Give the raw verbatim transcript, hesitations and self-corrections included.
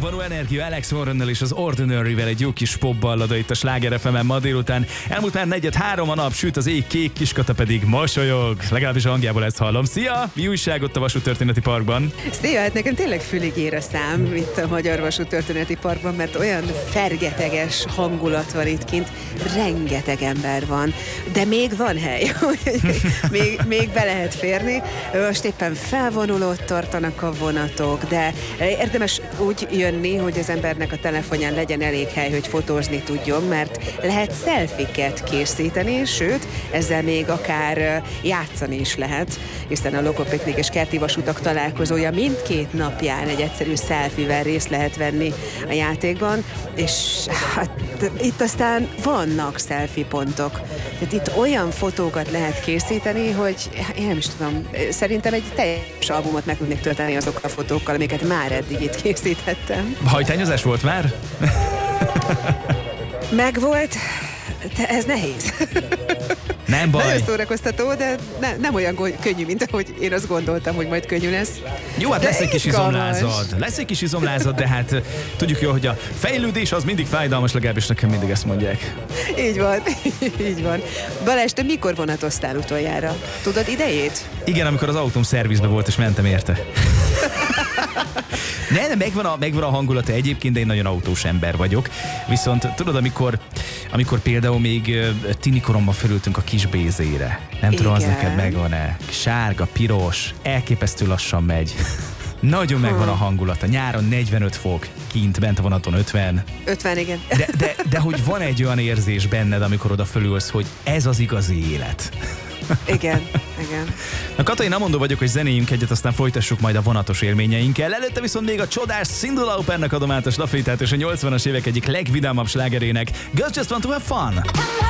Nyilvánvaló energia Alex Warrennel és az Ordinary-vel egy jó kis popballada itt a Sláger ef emen ma délután. Elmúlt már negyed három a nap, süt az ég kék, Kiskata pedig mosolyog. Legalábbis a hangjából ezt hallom. Szia! Mi újság ott a Vasúttörténeti Parkban? Szia, hát nekem tényleg fülig ér a szám itt a Magyar Vasúttörténeti Parkban, mert olyan fergeteges hangulat van itt kint, rengeteg ember van, de még van hely, még, még be lehet férni. Most éppen felvonulót tartanak a vonatok, de érdemes úgy jönni, hogy az embernek a telefonján legyen elég hely, hogy fotózni tudjon, mert lehet selfiket készíteni, sőt, ezzel még akár játszani is lehet, hiszen a Lokopiknik és Kerti Vasutak találkozója mindkét napján egy egyszerű selfivel részt lehet venni a játékban, és hát itt aztán vannak selfie pontok. Tehát itt olyan fotókat lehet készíteni, hogy én nem is tudom, szerintem egy teljes albumot meg tudnék tölteni azokkal a fotókkal, amiket már eddig itt készítettem. Hajtányozás volt már? Megvolt, de ez nehéz. Nem baj. Nagyon szórakoztató, de ne, nem olyan go- könnyű, mint ahogy én azt gondoltam, hogy majd könnyű lesz. Jó, hát de lesz egy kis izgalmas. izomlázad. Lesz egy kis izomlázad, de hát tudjuk jól, hogy a fejlődés az mindig fájdalmas, legalábbis nekem mindig ezt mondják. Így van, így van. Balázs, te mikor vonatoztál utoljára? Tudod idejét? Igen, amikor az autóm szervizbe volt, és mentem érte. Ne, de megvan a, megvan a hangulata egyébként, de én nagyon autós ember vagyok. Viszont tudod, amikor, amikor például még uh, tinikoromban fölültünk a kis bézére. Nem Igen. tudom, az neked megvan-e? Sárga, piros, elképesztő lassan megy. Nagyon hmm. megvan a hangulata. Nyáron negyvenöt fok, kint, bent a vonaton ötven. ötven, igen. De, de, de hogy van egy olyan érzés benned, amikor oda fölülsz, hogy ez az igazi élet. Igen, igen. Na Kata, én amondó vagyok, hogy zenéjünk egyet, aztán folytassuk majd a vonatos élményeinkkel. Előtte viszont még a csodás Cyndi Laupernek adom át a stafétát és a nyolcvanas évek egyik legvidámabb slágerének. Girls Just Want to Have Fun!